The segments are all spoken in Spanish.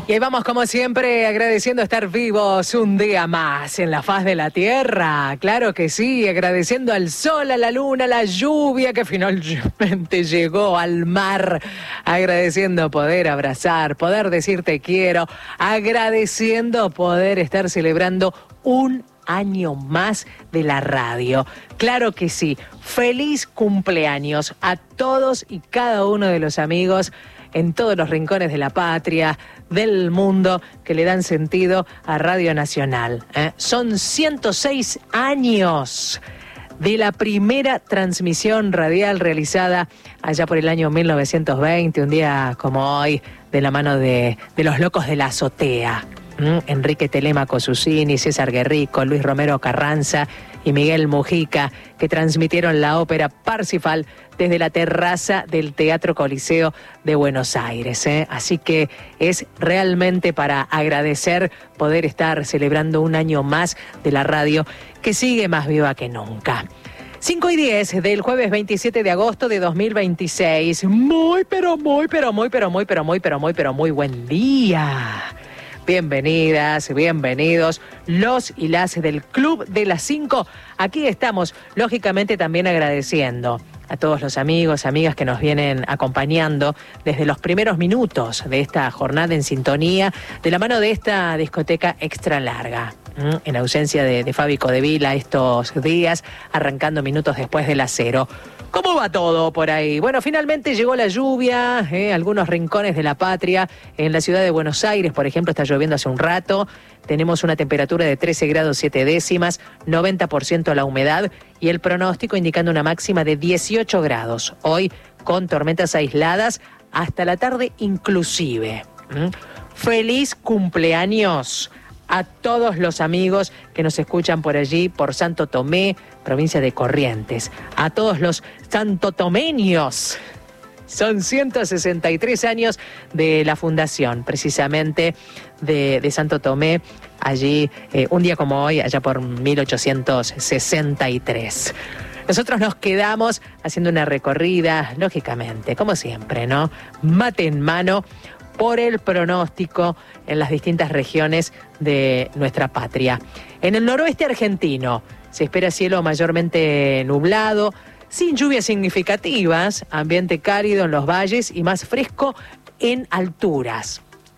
Y ahí vamos como siempre agradeciendo estar vivos un día más en la faz de la tierra, claro que sí, agradeciendo al sol, a la luna, a la lluvia que finalmente llegó, al mar, agradeciendo poder abrazar, poder decir te quiero, agradeciendo poder estar celebrando un año más de la radio. Claro que sí, feliz cumpleaños a todos y cada uno de los amigos en todos los rincones de la patria, del mundo, que le dan sentido a Radio Nacional. Son 106 años de la primera transmisión radial realizada allá por el año 1920, un día como hoy, de la mano de los locos de la azotea. Enrique Telemaco Susini, César Guerrico, Luis Romero Carranza y Miguel Mujica, que transmitieron la ópera Parsifal desde la terraza del Teatro Coliseo de Buenos Aires. Así que es realmente para agradecer poder estar celebrando un año más de la radio que sigue más viva que nunca. 5:10 del jueves 27 de agosto de 2026. Muy buen día. Bienvenidas, bienvenidos, los y las del Club de las 5. Aquí estamos, lógicamente también agradeciendo a todos los amigos, amigas que nos vienen acompañando desde los primeros minutos de esta jornada en sintonía, de la mano de esta discoteca extra larga. En ausencia de Fabi Codevila estos días, arrancando minutos después de las 0. ¿Cómo va todo por ahí? Bueno, finalmente llegó la lluvia, algunos rincones de la patria. En la ciudad de Buenos Aires, por ejemplo, está lloviendo hace un rato. Tenemos una temperatura de 13 grados 7 décimas, 90% la humedad y el pronóstico indicando una máxima de 18 grados. Hoy con tormentas aisladas hasta la tarde inclusive. ¡Feliz cumpleaños a todos los amigos que nos escuchan por allí, por Santo Tomé, provincia de Corrientes! A todos los santotomeños. Son 163 años de la fundación, precisamente, de Santo Tomé, allí, un día como hoy, allá por 1863. Nosotros nos quedamos haciendo una recorrida, lógicamente, como siempre, ¿no? Mate en mano, por el pronóstico en las distintas regiones de nuestra patria. En el noroeste argentino se espera cielo mayormente nublado, sin lluvias significativas, ambiente cálido en los valles y más fresco en alturas.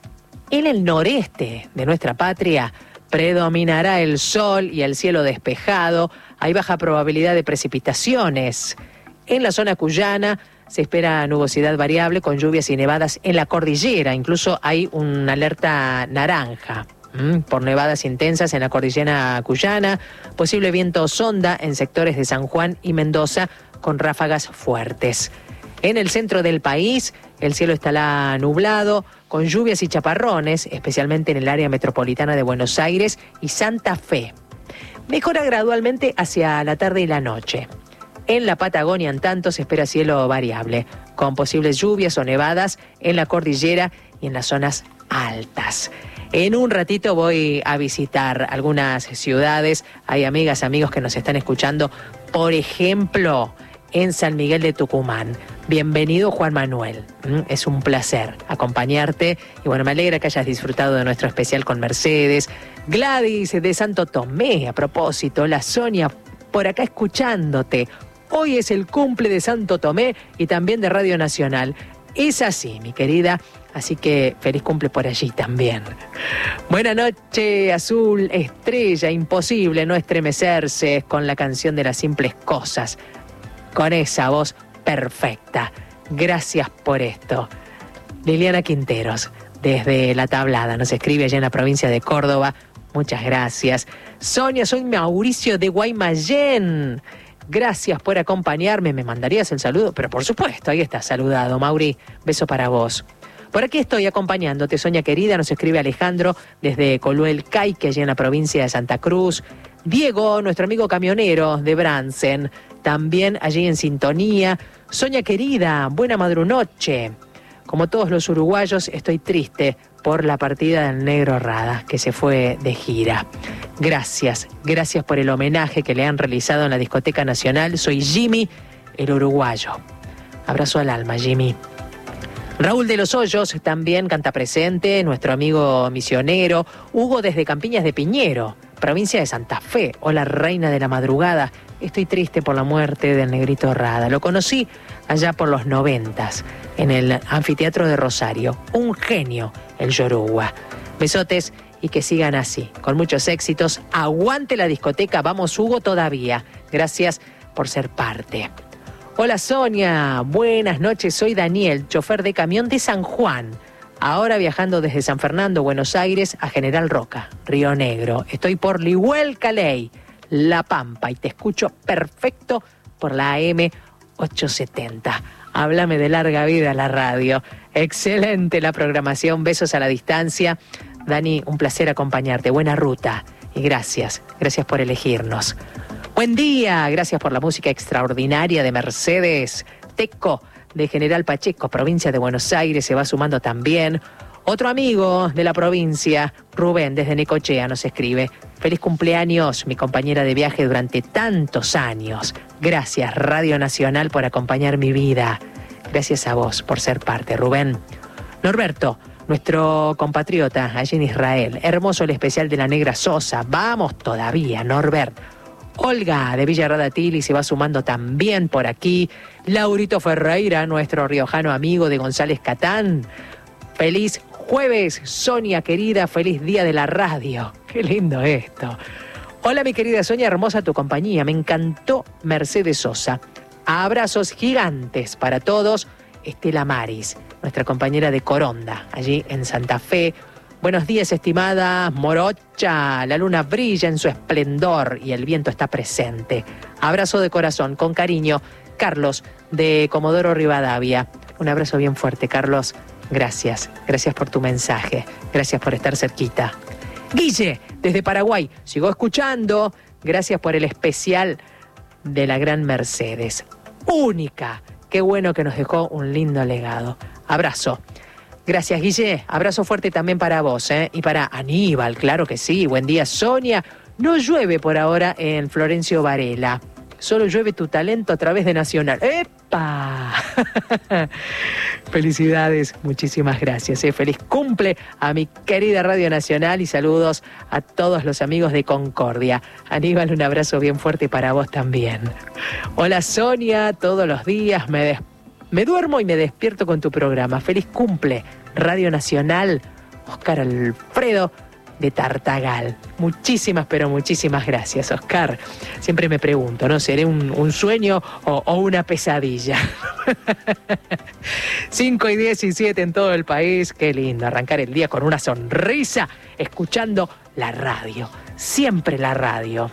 En el noreste de nuestra patria predominará el sol y el cielo despejado, hay baja probabilidad de precipitaciones. En la zona cuyana se espera nubosidad variable con lluvias y nevadas en la cordillera. Incluso hay una alerta naranja por nevadas intensas en la cordillera cuyana. Posible viento sonda en sectores de San Juan y Mendoza con ráfagas fuertes. En el centro del país el cielo estará nublado con lluvias y chaparrones, especialmente en el área metropolitana de Buenos Aires y Santa Fe. Mejora gradualmente hacia la tarde y la noche. En la Patagonia, en tanto, se espera cielo variable, con posibles lluvias o nevadas en la cordillera y en las zonas altas. En un ratito voy a visitar algunas ciudades. Hay amigas, amigos que nos están escuchando, por ejemplo, en San Miguel de Tucumán. Bienvenido, Juan Manuel. Es un placer acompañarte. Y bueno, me alegra que hayas disfrutado de nuestro especial con Mercedes. Gladys de Santo Tomé, a propósito. La Sonia por acá escuchándote. Hoy es el cumple de Santo Tomé y también de Radio Nacional. Es así, mi querida, así que feliz cumple por allí también. Buena noche, azul estrella, imposible no estremecerse con la canción de las simples cosas, con esa voz perfecta. Gracias por esto. Liliana Quinteros, desde La Tablada, nos escribe allá en la provincia de Córdoba. Muchas gracias. Sonia, soy Mauricio de Guaymallén. Gracias por acompañarme. ¿Me mandarías el saludo? Pero por supuesto, ahí está, saludado, Mauri. Beso para vos. Por aquí estoy acompañándote, Sonia querida, nos escribe Alejandro desde Coluel Caique, allí en la provincia de Santa Cruz. Diego, nuestro amigo camionero de Bransen, también allí en sintonía. Sonia querida, buena madrunoche. Como todos los uruguayos, estoy triste por la partida del Negro Rada, que se fue de gira. Gracias por el homenaje que le han realizado en la Discoteca Nacional. Soy Jimmy, el uruguayo. Abrazo al alma, Jimmy. Raúl de los Hoyos también canta presente, nuestro amigo misionero. Hugo desde Campiñas de Piñero, provincia de Santa Fe. Hola, reina de la madrugada. Estoy triste por la muerte del Negrito Rada. Lo conocí allá por los 90s, en el anfiteatro de Rosario. Un genio, el Yoruba. Besotes y que sigan así, con muchos éxitos. Aguante la discoteca, vamos Hugo todavía. Gracias por ser parte. Hola Sonia, buenas noches, soy Daniel, chofer de camión de San Juan. Ahora viajando desde San Fernando, Buenos Aires, a General Roca, Río Negro. Estoy por Lihuel Caley, La Pampa, y te escucho perfecto por la AM 870. Háblame de larga vida la radio. Excelente la programación, besos a la distancia. Dani, un placer acompañarte, buena ruta y gracias por elegirnos. Buen día, gracias por la música extraordinaria de Mercedes Teco de General Pacheco, provincia de Buenos Aires, se va sumando también. Otro amigo de la provincia, Rubén, desde Necochea, nos escribe: feliz cumpleaños, mi compañera de viaje durante tantos años. Gracias, Radio Nacional, por acompañar mi vida. Gracias a vos por ser parte, Rubén. Norberto, nuestro compatriota allí en Israel. Hermoso el especial de la Negra Sosa. Vamos todavía, Norbert. Olga de Villa Radatili se va sumando también por aquí. Laurito Ferreira, nuestro riojano amigo de González Catán. Feliz jueves, Sonia querida, feliz día de la radio. Qué lindo esto. Hola mi querida Sonia, hermosa tu compañía. Me encantó Mercedes Sosa. Abrazos gigantes para todos. Estela Maris, nuestra compañera de Coronda, allí en Santa Fe. Buenos días, estimada Morocha. La luna brilla en su esplendor y el viento está presente. Abrazo de corazón, con cariño, Carlos de Comodoro Rivadavia. Un abrazo bien fuerte, Carlos. Gracias por tu mensaje. Gracias por estar cerquita. Guille, desde Paraguay, sigo escuchando. Gracias por el especial de la gran Mercedes. Única. Qué bueno que nos dejó un lindo legado. Abrazo. Gracias, Guille. Abrazo fuerte también para vos, y para Aníbal, claro que sí. Buen día, Sonia. No llueve por ahora en Florencio Varela. Solo llueve tu talento a través de Nacional. ¡Epa! Felicidades, muchísimas gracias. Feliz cumple a mi querida Radio Nacional y saludos a todos los amigos de Concordia. Aníbal, un abrazo bien fuerte para vos también. Hola, Sonia. Todos los días me duermo y me despierto con tu programa. Feliz cumple, Radio Nacional. Oscar Alfredo de Tartagal. Muchísimas, pero muchísimas gracias, Oscar. Siempre me pregunto, ¿no? ¿Seré un sueño o una pesadilla? 5:17 en todo el país. Qué lindo arrancar el día con una sonrisa, escuchando la radio. Siempre la radio.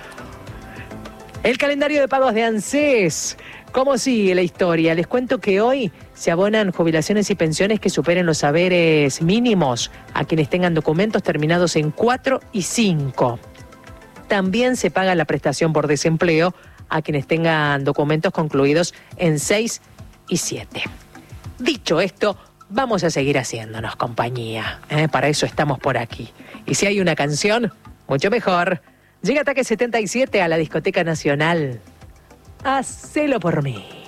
El calendario de pagos de ANSES. ¿Cómo sigue la historia? Les cuento que hoy se abonan jubilaciones y pensiones que superen los haberes mínimos a quienes tengan documentos terminados en 4 y 5. También se paga la prestación por desempleo a quienes tengan documentos concluidos en 6 y 7. Dicho esto, vamos a seguir haciéndonos compañía. Para eso estamos por aquí. Y si hay una canción, mucho mejor. Llega Ataque 77 a la Discoteca Nacional. Hacelo por mí.